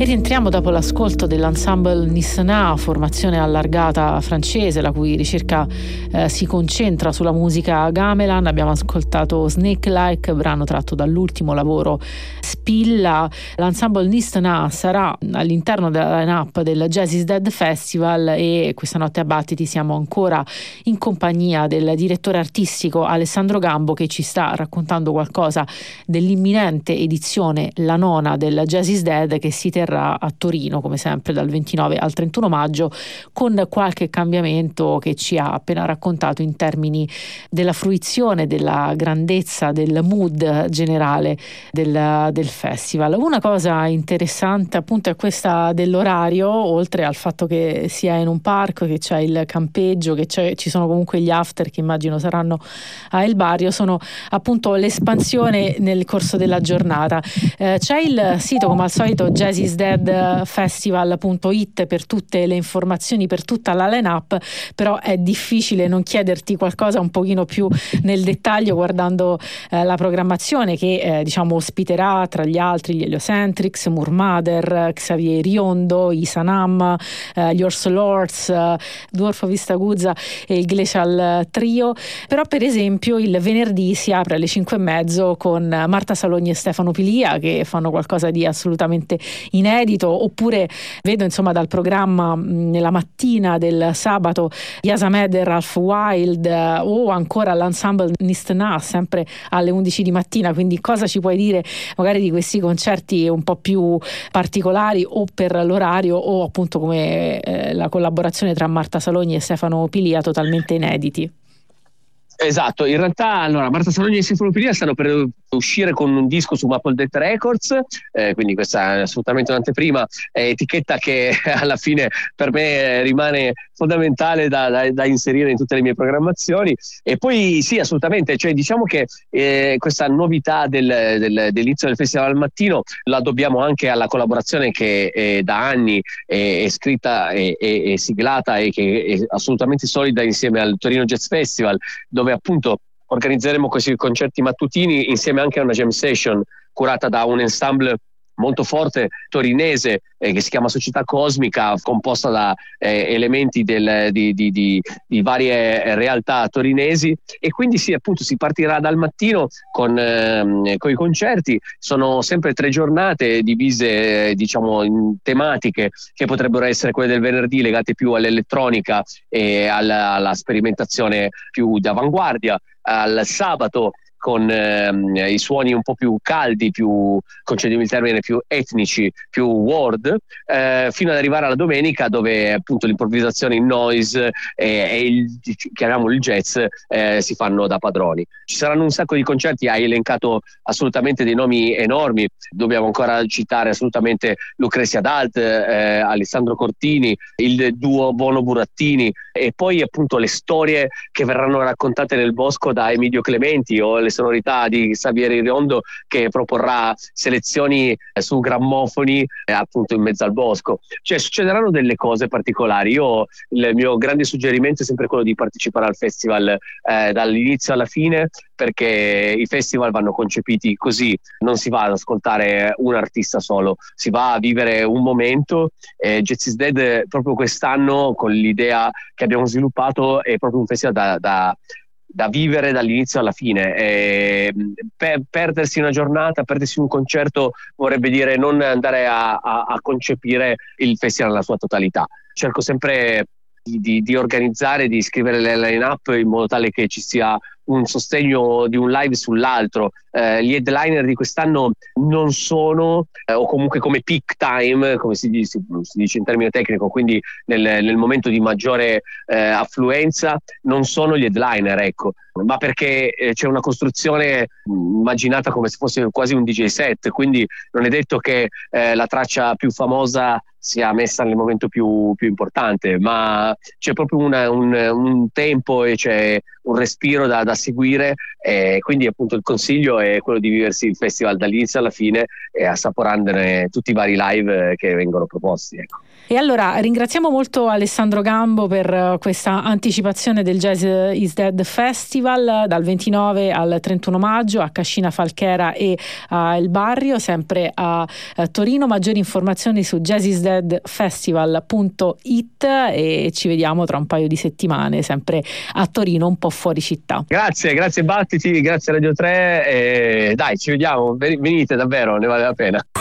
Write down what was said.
E rientriamo dopo l'ascolto dell'ensemble Nissana, formazione allargata francese, la cui ricerca si concentra sulla musica gamelan. Abbiamo ascoltato Snake Like, brano tratto dall'ultimo lavoro Spilla. L'ensemble Nissana sarà all'interno della line-up del Jazz is Dead Festival e questa notte a Battiti siamo ancora in compagnia del direttore artistico Alessandro Gambo, che ci sta raccontando qualcosa dell'imminente edizione, la nona, del Jazz is Dead, che si terrà a Torino come sempre dal 29 al 31 maggio, con qualche cambiamento che ci ha appena raccontato in termini della fruizione, della grandezza, del mood generale del festival. Una cosa interessante appunto è questa dell'orario, oltre al fatto che sia in un parco, che c'è il campeggio, che ci sono comunque gli after che immagino saranno a El Barrio, sono appunto l'espansione nel corso della giornata. C'è il sito come al solito jazzisdeadfestival.it per tutte le informazioni, per tutta la line-up, però è difficile non chiederti qualcosa un pochino più nel dettaglio guardando la programmazione che diciamo ospiterà tra gli altri gli Heliocentrics, Murmader, Xavier Riondo, Isanam, gli Orso Lords, Dwarfo Vista Guzza e il Glacial Trio. Però per esempio il venerdì si apre alle 5:30 con Marta Salogni e Stefano Pilia, che fanno qualcosa di assolutamente inedito, oppure vedo insomma dal programma nella mattina del sabato Yasamed e Ralph Wild, o ancora l'ensemble Nistna sempre alle 11 di mattina. Quindi cosa ci puoi dire magari di questi concerti un po' più particolari, o per l'orario o appunto come la collaborazione tra Marta Salogni e Stefano Pilia, totalmente inediti? Esatto, in realtà allora Marta Salogni e Stefano Pilia stanno per uscire con un disco su Mapledead Records, quindi questa è assolutamente un'anteprima, etichetta che alla fine per me rimane fondamentale da inserire in tutte le mie programmazioni. E poi sì, assolutamente, cioè diciamo che questa novità dell'inizio del festival al mattino la dobbiamo anche alla collaborazione che da anni è scritta e siglata e che è assolutamente solida insieme al Torino Jazz Festival, dove appunto organizzeremo questi concerti mattutini insieme anche a una jam session curata da un ensemble molto forte torinese che si chiama Società Cosmica, composta da elementi di varie realtà torinesi. E quindi sì, appunto si partirà dal mattino con i concerti. Sono sempre 3 giornate divise diciamo in tematiche che potrebbero essere quelle del venerdì legate più all'elettronica e alla sperimentazione più d'avanguardia, al sabato con i suoni un po' più caldi, più, concedimi il termine, più etnici, più world, fino ad arrivare alla domenica, dove appunto l'improvvisazione, il noise e chiamiamolo il jazz si fanno da padroni. Ci saranno un sacco di concerti, hai elencato assolutamente dei nomi enormi, dobbiamo ancora citare assolutamente Lucrezia Dalt, Alessandro Cortini, il duo Bono Burattini, e poi appunto le storie che verranno raccontate nel bosco da Emilio Clementi, o le sonorità di Xavier Riondo, che proporrà selezioni su grammofoni appunto in mezzo al bosco. Cioè succederanno delle cose particolari. Il mio grande suggerimento è sempre quello di partecipare al festival dall'inizio alla fine, perché i festival vanno concepiti così, non si va ad ascoltare un artista solo, si va a vivere un momento. Jazz is Dead proprio quest'anno, con l'idea che abbiamo sviluppato, è proprio un festival da vivere dall'inizio alla fine. Perdersi una giornata, perdersi un concerto vorrebbe dire non andare a concepire il festival nella sua totalità. Cerco sempre di organizzare, di scrivere le line-up in modo tale che ci sia un sostegno di un live sull'altro. Gli headliner di quest'anno non sono, o comunque come peak time, come si dice in termine tecnico, quindi nel momento di maggiore affluenza, non sono gli headliner, ecco, ma perché c'è una costruzione immaginata come se fosse quasi un DJ set, quindi non è detto che la traccia più famosa sia messa nel momento più importante, ma c'è proprio un tempo e c'è un respiro da da seguire, quindi appunto il consiglio è quello di viversi il festival dall'inizio alla fine e assaporandone tutti i vari live che vengono proposti, ecco. E allora ringraziamo molto Alessandro Gambo per questa anticipazione del Jazz is Dead Festival dal 29 al 31 maggio a Cascina Falchera e a El Barrio, sempre a Torino. Maggiori informazioni su jazzisdeadfestival.it e ci vediamo tra un paio di settimane sempre a Torino, un po' fuori città. Grazie Battiti, grazie Radio 3 dai, ci vediamo, venite davvero, ne vale la pena.